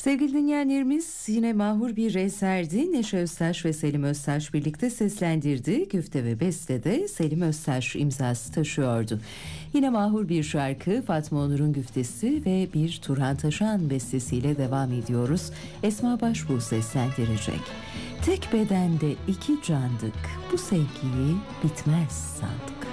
Sevgili dinleyenlerimiz, yine mahur bir eserdi. Neşe Öztaş ve Selim Öztaş birlikte seslendirdi. Güfte ve bestede Selim Öztaş imzası taşıyordu. Yine mahur bir şarkı, Fatma Onur'un güftesi ve bir Turhan Taşan bestesiyle devam ediyoruz. Esma Başbuğ seslendirecek. Tek bedende iki candık, bu sevgiyi bitmez sandık.